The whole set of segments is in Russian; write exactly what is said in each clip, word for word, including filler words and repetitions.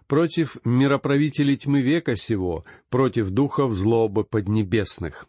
против мироправителей тьмы века сего, против духов злобы поднебесных.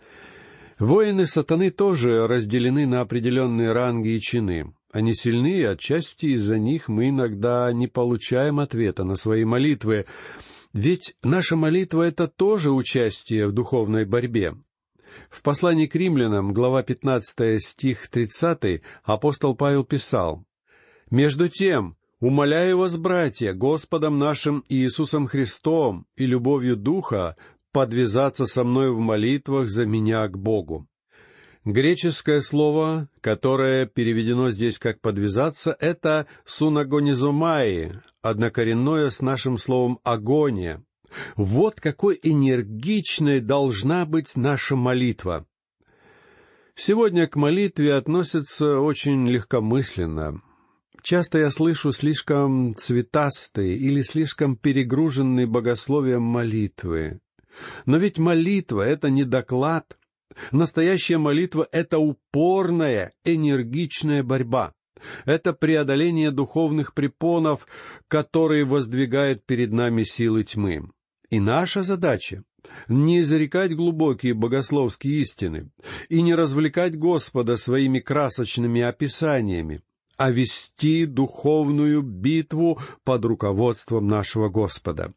Воины сатаны тоже разделены на определенные ранги и чины. Они сильны, и отчасти из-за них мы иногда не получаем ответа на свои молитвы. Ведь наша молитва — это тоже участие в духовной борьбе. В послании к римлянам, глава пятнадцатая, стих тридцатый, апостол Павел писал: «Между тем, умоляю вас, братья, Господом нашим Иисусом Христом и любовью Духа, подвязаться со мной в молитвах за меня к Богу». Греческое слово, которое переведено здесь как «подвязаться», — это «сунагонизомаи», однокоренное с нашим словом «агония». Вот какой энергичной должна быть наша молитва. Сегодня к молитве относятся очень легкомысленно. Часто я слышу слишком цветастые или слишком перегруженные богословием молитвы. Но ведь молитва — это не доклад. Настоящая молитва — это упорная, энергичная борьба. Это преодоление духовных препонов, которые воздвигают перед нами силы тьмы. И наша задача — не изрекать глубокие богословские истины и не развлекать Господа своими красочными описаниями, а вести духовную битву под руководством нашего Господа.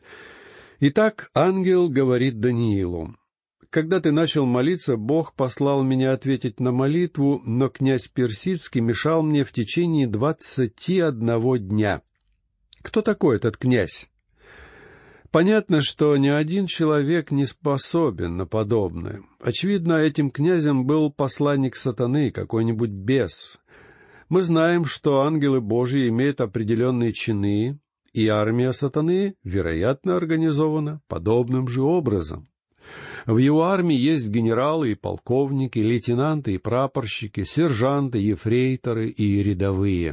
Итак, ангел говорит Даниилу: «Когда ты начал молиться, Бог послал меня ответить на молитву, но князь Персидский мешал мне в течение двадцати одного дня». Кто такой этот князь? Понятно, что ни один человек не способен на подобное. Очевидно, этим князем был посланник сатаны, какой-нибудь бес. Мы знаем, что ангелы Божьи имеют определенные чины, и армия сатаны, вероятно, организована подобным же образом. В его армии есть генералы и полковники, лейтенанты и прапорщики, сержанты, ефрейторы и рядовые.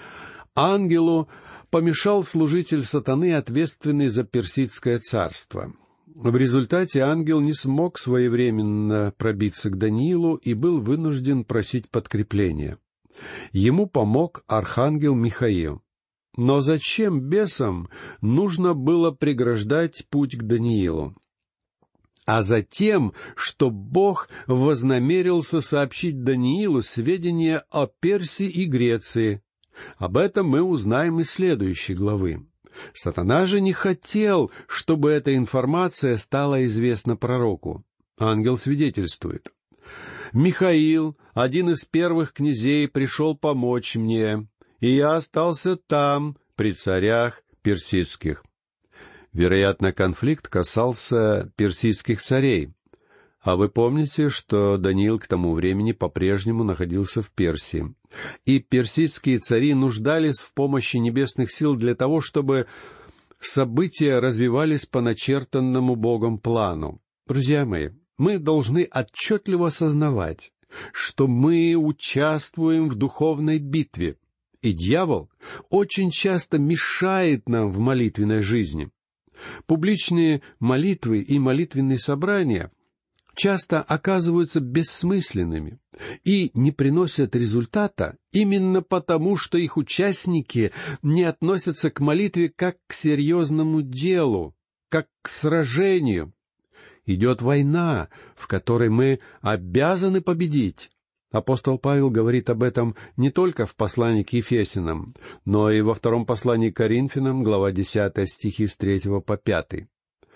Ангелу помешал служитель сатаны, ответственный за Персидское царство. В результате ангел не смог своевременно пробиться к Даниилу и был вынужден просить подкрепления. Ему помог архангел Михаил. Но зачем бесам нужно было преграждать путь к Даниилу? А затем, что Бог вознамерился сообщить Даниилу сведения о Персии и Греции. Об этом мы узнаем из следующей главы. Сатана же не хотел, чтобы эта информация стала известна пророку. Ангел свидетельствует: «Михаил, один из первых князей, пришел помочь мне, и я остался там, при царях персидских». Вероятно, конфликт касался персидских царей. А вы помните, что Даниил к тому времени по-прежнему находился в Персии. И персидские цари нуждались в помощи небесных сил для того, чтобы события развивались по начертанному Богом плану. Друзья мои, мы должны отчетливо осознавать, что мы участвуем в духовной битве, и дьявол очень часто мешает нам в молитвенной жизни. Публичные молитвы и молитвенные собрания часто оказываются бессмысленными и не приносят результата именно потому, что их участники не относятся к молитве как к серьезному делу, как к сражению. Идет война, в которой мы обязаны победить. Апостол Павел говорит об этом не только в послании к Ефесянам, но и во втором послании к Коринфянам, глава десятая, стихи с третьего по пятый.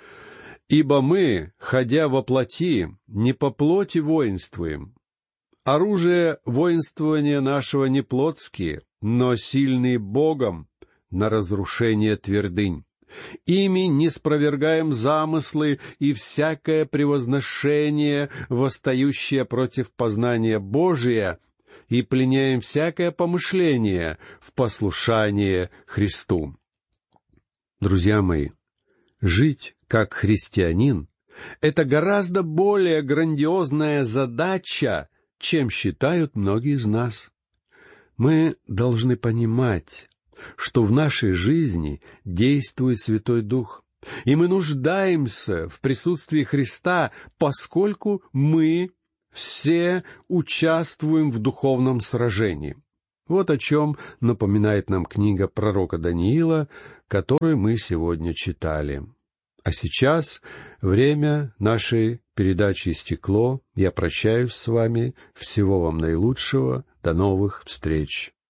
«Ибо мы, ходя во плоти, не по плоти воинствуем. Оружие воинствования нашего не плотские, но сильные Богом на разрушение твердынь. Ими не спровергаем замыслы и всякое превозношение, восстающее против познания Божия, и пленяем всякое помышление в послушание Христу». Друзья мои, жить как христианин — это гораздо более грандиозная задача, чем считают многие из нас. Мы должны понимать, что в нашей жизни действует Святой Дух, и мы нуждаемся в присутствии Христа, поскольку мы все участвуем в духовном сражении. Вот о чем напоминает нам книга пророка Даниила, которую мы сегодня читали. А сейчас время нашей передачи истекло. Я прощаюсь с вами. Всего вам наилучшего. До новых встреч.